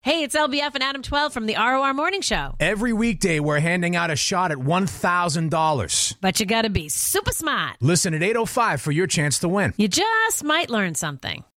Hey, it's LBF and Adam 12 from the ROR Morning Show. Every weekday, we're handing out a shot at $1,000. But you gotta be super smart. Listen at 8:05 for your chance to win. You just might learn something.